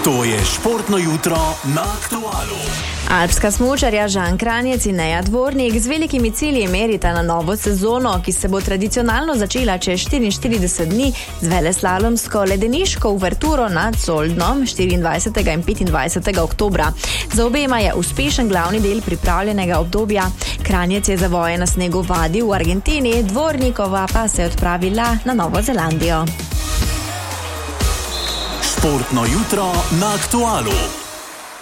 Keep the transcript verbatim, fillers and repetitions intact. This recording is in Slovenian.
To je športno jutro na Aktualu. Alpska smučarja Žan Kranjec in Neja Dvornik z velikimi cilji merita na novo sezono, ki se bo tradicionalno začela čez štiriinštirideset dni z veleslalomsko ledeniško uverturo nad Soldnom štiriindvajsetega in petindvajsetega oktobra. Za obema je uspešen glavni del pripravljenega obdobja. Kranjec je zavoje na snegu vadil v Argentini, Dvornikova pa se je odpravila na Novo Zelandijo. Športno jutro na Aktualu.